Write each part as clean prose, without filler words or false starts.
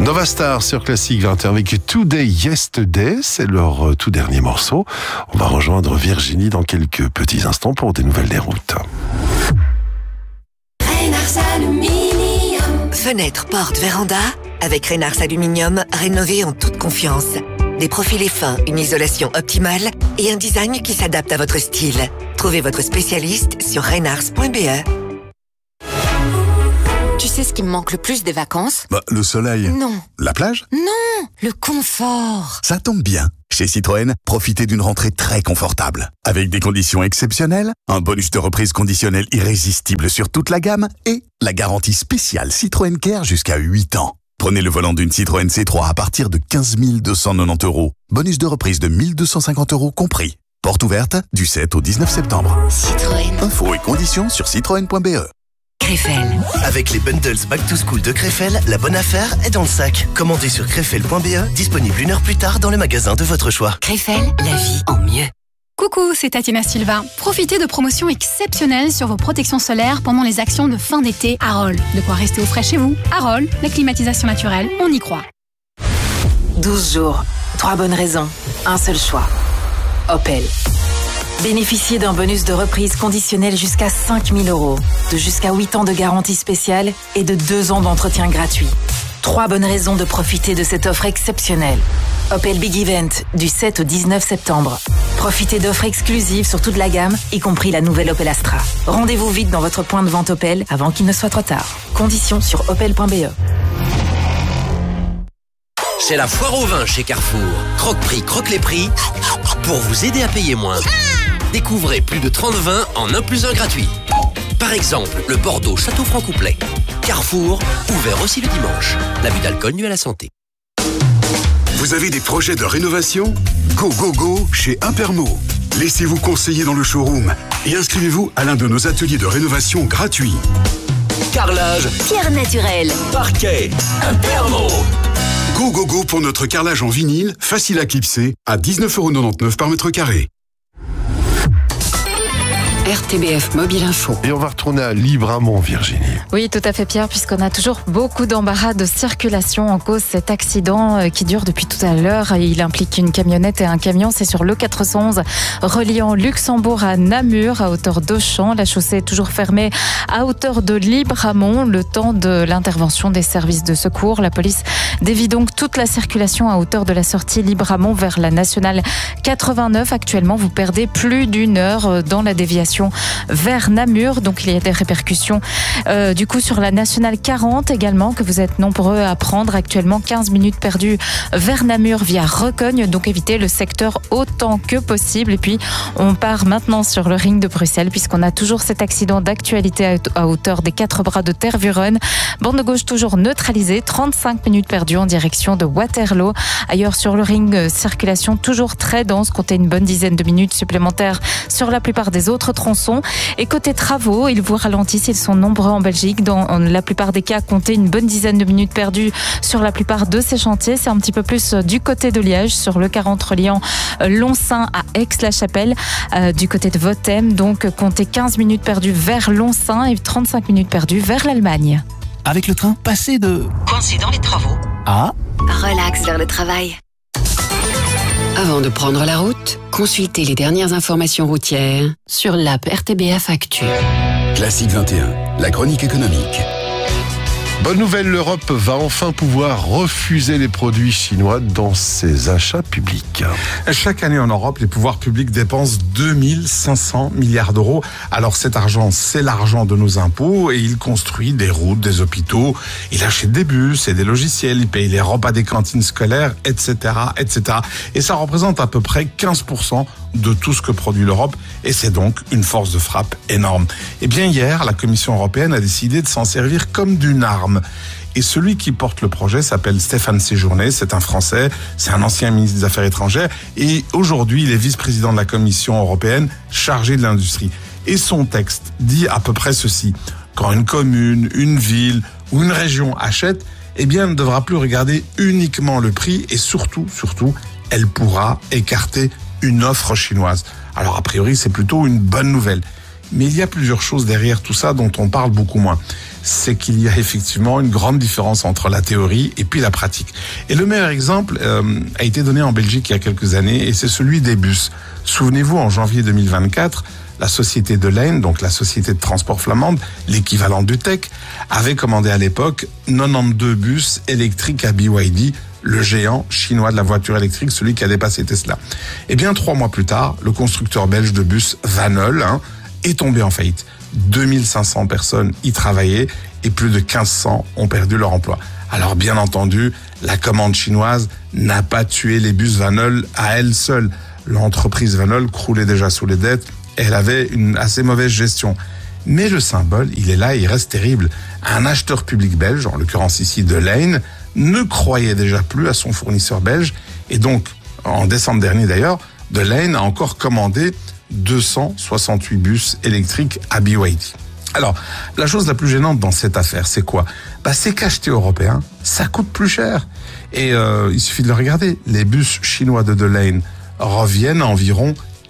Novastar sur Classique 21 avec Today Yesterday, c'est leur tout dernier morceau. On va rejoindre Virginie dans quelques petits instants pour des nouvelles des routes. Reynars Aluminium. Fenêtre, porte, véranda, avec Reynars Aluminium, rénové en toute confiance. Des profilés fins, une isolation optimale et un design qui s'adapte à votre style. Trouvez votre spécialiste sur reynars.be. Tu sais ce qui me manque le plus des vacances ? Le soleil. Non. La plage ? Non, le confort. Ça tombe bien. Chez Citroën, profitez d'une rentrée très confortable. Avec des conditions exceptionnelles, un bonus de reprise conditionnel irrésistible sur toute la gamme et la garantie spéciale Citroën Care jusqu'à 8 ans. Prenez le volant d'une Citroën C3 à partir de 15 290 €. Bonus de reprise de 1 250 € compris. Porte ouverte du 7 au 19 septembre. Citroën. Infos et conditions sur citroën.be. Krefel. Avec les bundles Back to School de Krefel, la bonne affaire est dans le sac. Commandez sur krefel.be, disponible 1 heure plus tard dans le magasin de votre choix. Krefel, la vie en mieux. Coucou, c'est Tatiana Silva. Profitez de promotions exceptionnelles sur vos protections solaires pendant les actions de fin d'été Arol. De quoi rester au frais chez vous. Arol, la climatisation naturelle, on y croit. 12 jours, 3 bonnes raisons, un seul choix. Opel. Bénéficiez d'un bonus de reprise conditionnel jusqu'à 5 000 €, de jusqu'à 8 ans de garantie spéciale et de 2 ans d'entretien gratuit. 3 bonnes raisons de profiter de cette offre exceptionnelle. Opel Big Event, du 7 au 19 septembre. Profitez d'offres exclusives sur toute la gamme, y compris la nouvelle Opel Astra. Rendez-vous vite dans votre point de vente Opel avant qu'il ne soit trop tard. Conditions sur opel.be. C'est la foire au vin chez Carrefour. Croque-prix, croque les prix pour vous aider à payer moins. Découvrez plus de 30 vins en 1 + 1 gratuit. Par exemple, le Bordeaux Château Franc-Couplet. Carrefour, ouvert aussi le dimanche. L'abus d'alcool nuit à la santé. Vous avez des projets de rénovation ? Go, go, go chez Impermo. Laissez-vous conseiller dans le showroom et inscrivez-vous à l'un de nos ateliers de rénovation gratuits. Carrelage, Pierre naturelle. parquet, Impermo. Go, go, go pour notre carrelage en vinyle, facile à clipser, à 19,99 € par mètre carré. RTBF Mobile Info. Et on va retourner à Libramont, Virginie. Oui, tout à fait, Pierre, puisqu'on a toujours beaucoup d'embarras de circulation en cause cet accident qui dure depuis tout à l'heure. Il implique une camionnette et un camion. C'est sur l'E411 reliant Luxembourg à Namur, à hauteur d'Auchan. La chaussée est toujours fermée à hauteur de Libramont. Le temps de l'intervention des services de secours. La police dévie donc toute la circulation à hauteur de la sortie Libramont vers la nationale 89. Actuellement, vous perdez plus d'1 heure dans la déviation vers Namur. Donc il y a des répercussions du coup sur la nationale 40 également, que vous êtes nombreux à prendre actuellement. 15 minutes perdues vers Namur via Recogne, donc évitez le secteur autant que possible. Et puis on part maintenant sur le ring de Bruxelles, puisqu'on a toujours cet accident d'actualité à hauteur des 4 bras de Tervuren. Bande de gauche toujours neutralisée, 35 minutes perdues en direction de Waterloo. Ailleurs sur le ring, circulation toujours très dense, comptez une bonne dizaine de minutes supplémentaires sur la plupart des autres tronçons. Et côté travaux, ils vous ralentissent, ils sont nombreux en Belgique. Dans la plupart des cas, comptez une bonne dizaine de minutes perdues sur la plupart de ces chantiers. C'est un petit peu plus du côté de Liège, sur le 40 reliant Lonsaint à Aix-la-Chapelle, du côté de Votem. Donc comptez 15 minutes perdues vers Lonsaint et 35 minutes perdues vers l'Allemagne. Avec le train, passez de Coincé dans les travaux à Relax vers le travail. Avant de prendre la route, consultez les dernières informations routières sur l'app RTBF Actu. Classique 21, la chronique économique. Bonne nouvelle, l'Europe va enfin pouvoir refuser les produits chinois dans ses achats publics. Chaque année en Europe, les pouvoirs publics dépensent 2500 milliards d'euros. Alors cet argent, c'est l'argent de nos impôts et il construit des routes, des hôpitaux, il achète des bus et des logiciels, il paye les repas des cantines scolaires, etc., etc. Et ça représente à peu près 15% de tout ce que produit l'Europe et c'est donc une force de frappe énorme. Et bien hier, la Commission européenne a décidé de s'en servir comme d'une arme. Et celui qui porte le projet s'appelle Stéphane Séjourné, c'est un Français, c'est un ancien ministre des Affaires étrangères et aujourd'hui il est vice-président de la Commission européenne chargé de l'industrie. Et son texte dit à peu près ceci: quand une commune, une ville ou une région achète, eh bien elle ne devra plus regarder uniquement le prix et surtout, elle pourra écarter une offre chinoise. Alors a priori c'est plutôt une bonne nouvelle. Mais il y a plusieurs choses derrière tout ça dont on parle beaucoup moins. C'est qu'il y a effectivement une grande différence entre la théorie et puis la pratique. Et le meilleur exemple a été donné en Belgique il y a quelques années, et c'est celui des bus. Souvenez-vous, en janvier 2024, la société de Lane, donc la société de transport flamande, l'équivalent du TEC, avait commandé à l'époque 92 bus électriques à BYD, le géant chinois de la voiture électrique, celui qui a dépassé Tesla. Eh bien, 3 mois plus tard, le constructeur belge de bus Vanol est tombé en faillite. 2500 personnes y travaillaient et plus de 1500 ont perdu leur emploi. Alors bien entendu, la commande chinoise n'a pas tué les bus Vanol à elle seule. L'entreprise Vanol croulait déjà sous les dettes et elle avait une assez mauvaise gestion. Mais le symbole, il est là et il reste terrible. Un acheteur public belge, en l'occurrence ici de Lane, ne croyait déjà plus à son fournisseur belge et donc, en décembre dernier d'ailleurs, de Lane a encore commandé 268 bus électriques à BYD. Alors, la chose la plus gênante dans cette affaire, c'est quoi ? C'est qu'acheter européen, ça coûte plus cher. Et il suffit de le regarder. Les bus chinois de Lane reviennent à environ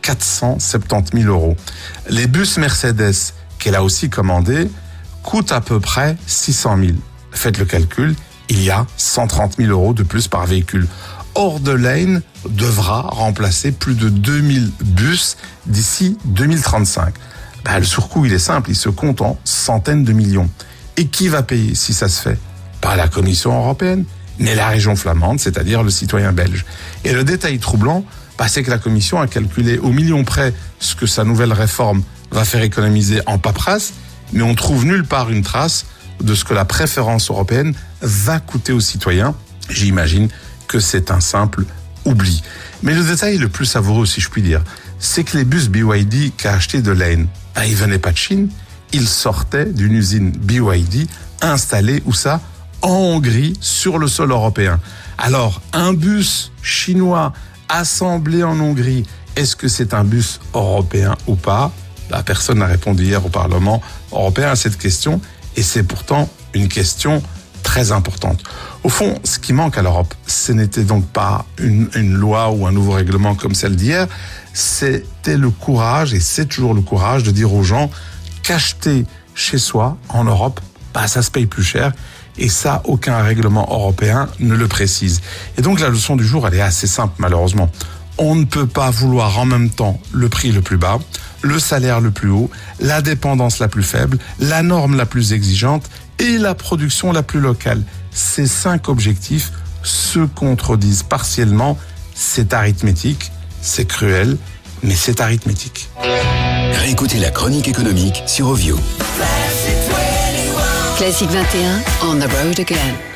470 000 euros. Les bus Mercedes, qu'elle a aussi commandés, coûtent à peu près 600 000. Faites le calcul, il y a 130 000 euros de plus par véhicule. Or, de Lane devra remplacer plus de 2000 bus d'ici 2035. Le surcoût, il est simple, il se compte en centaines de millions. Et qui va payer si ça se fait ? Pas la Commission européenne, mais la région flamande, c'est-à-dire le citoyen belge. Et le détail troublant, c'est que la Commission a calculé au million près ce que sa nouvelle réforme va faire économiser en paperasse, mais on trouve nulle part une trace de ce que la préférence européenne va coûter aux citoyens. J'imagine que c'est un simple oubli. Mais le détail le plus savoureux, si je puis dire, c'est que les bus BYD qu'a acheté de Lane, ils venaient pas de Chine, ils sortaient d'une usine BYD installée, où ça ? En Hongrie, sur le sol européen. Alors, un bus chinois assemblé en Hongrie, est-ce que c'est un bus européen ou pas ? Personne n'a répondu hier au Parlement européen à cette question, et c'est pourtant une question très importante. Au fond, ce qui manque à l'Europe, ce n'était donc pas une loi ou un nouveau règlement comme celle d'hier, c'était le courage, et c'est toujours le courage, de dire aux gens qu'acheter chez soi, en Europe, ça se paye plus cher, et ça, aucun règlement européen ne le précise. Et donc la leçon du jour, elle est assez simple, malheureusement. On ne peut pas vouloir en même temps le prix le plus bas, le salaire le plus haut, la dépendance la plus faible, la norme la plus exigeante et la production la plus locale. Ces 5 objectifs se contredisent partiellement. C'est arithmétique, c'est cruel, mais c'est arithmétique. Réécoutez la chronique économique sur Ovio. Classique 21, on the road again.